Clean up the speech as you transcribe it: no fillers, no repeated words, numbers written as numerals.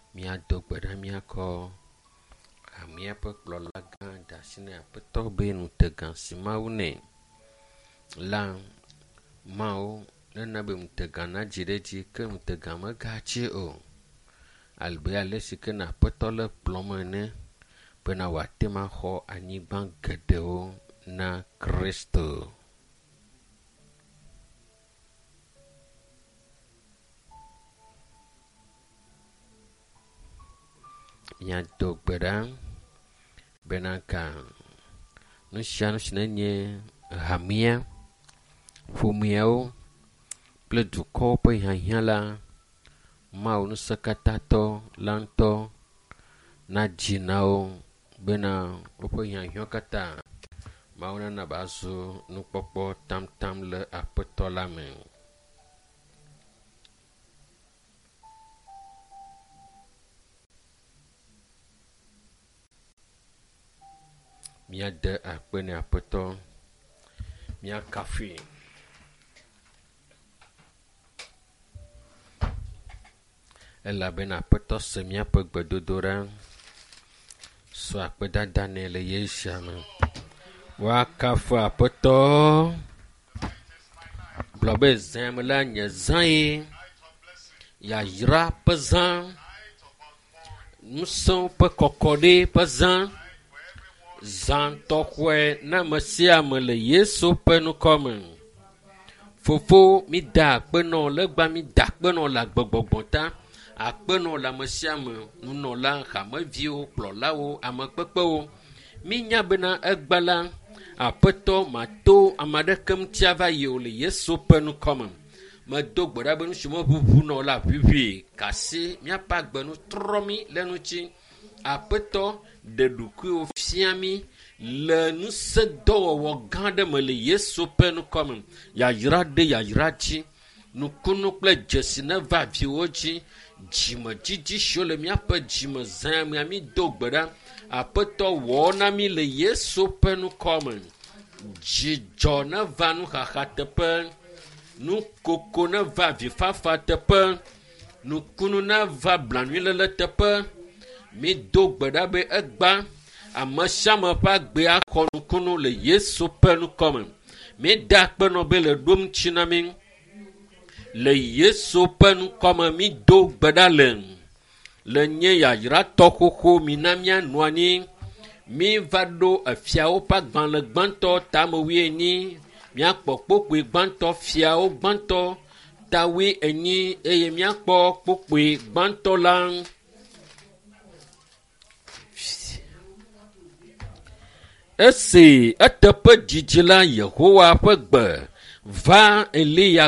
Miado gbeda miakɔ amiaƒe kplɔla gã dasine aƒetɔ be ŋutega si Mawu nɛ la Mawu nena be ŋutega nadzi ɖe dzi ke ŋutega megadzi o. Abe ale si ke na aƒetɔ le kplɔm ene bena wòate ŋu axɔ anyigba geɖewo na Kristo. Miado gbe ɖa bena ka nu sia nu si nenye hamia, ƒomeawo kple dukɔwo ƒe hiahiã la, Mawu Ŋusẽkatãtɔ la ŋutɔ nadzi na wo bena woƒe hiahiãwo katã Mawu nana bazu nukpɔkpɔ tamtam le aƒetɔ la me. Miade akpe ne aƒetɔ, miakafui. Elabena aƒetɔ se míaƒe gbedodoɖa, so akpedada nɛ le Yesu me. Woakafu aƒetɔ, gblɔ be zã me la nye zã ye, yayra ƒe zã, ŋusẽ ƒe kɔkɔɖe ƒe zã, zã tɔxɔe na ame sia ame le Yesu ƒe nukɔme. Fofo mi da akpenɔ legba mi da akpenɔ le agbegbɔgbɔ ta. Akpenɔ le ame sia ame, nunɔla, hameviwo, kplɔlawo, amekpekpewo. Minya bena egbe la, aƒetɔ mato ame aɖeke ŋuti ava yi o le Yesu ƒe nukɔme. Medo gbe ɖa be nu si meʋuʋu nɔ la ʋiʋui, kasi míaƒe agbenu trɔ mi le ŋuti. Aƒetɔ ɖe ɖokuiwo fia mi le ŋusẽdɔwɔwɔ gã aɖe me le Yesu ƒe nukɔme. Yayra ɖe yayra dzi, nukunu kple dzesi neva viwo dzi. Dzimedzidzi siwo le míaƒe dzime zã mea mi do gbe ɖa. Aƒetɔ wɔ na mi le Yesu ƒe nukɔme. Dzidzɔ neva nuxaxa teƒe, nukoko neva avifafa teƒe, nukunu neva blanuiléle teƒe. Mi do gbe ɖa be egba ame sia ame ƒe agbe axɔ nukunu le Yesu ƒe nukɔme. Mi da akpenɔ be le ɖom tsi na mi le Yesu ƒe nukɔme. Mi do gbe ɖa le nye yayra tɔxoxo mi na mianɔ anyi. Mi va ɖo efiawo ƒe agbalẽ gbãtɔ tame 18, miakpɔ kpokpoe gbãtɔ fiawo gbãtɔ ta 18 eye miakpɔ kpokpoe gbãtɔ la. Esi eteƒe dzidzi la, Yehowa ƒe gbe va Eliya